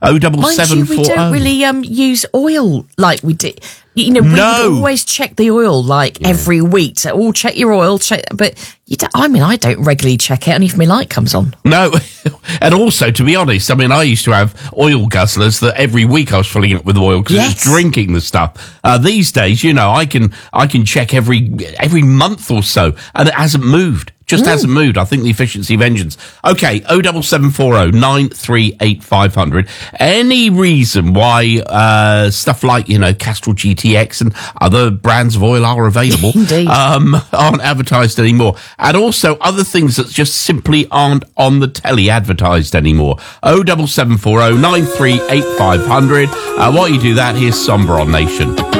Oh, double Mind seven you, four we don't oh. really use oil like we did. You know, we would always check the oil every week. So, check your oil, but I don't regularly check it, only if my light comes on. No, and also, to be honest, I mean, I used to have oil guzzlers that every week I was filling up with oil because I was drinking the stuff. These days, you know, I can check every month or so, and it hasn't moved. Just hasn't moved. I think the efficiency of engines. Okay, 07740 938 500. Any reason why stuff like, you know, Castrol GTX and other brands of oil are available aren't advertised anymore? And also other things that just simply aren't on the telly advertised anymore. 07740 938 500. While you do that, here's Somber on Nation.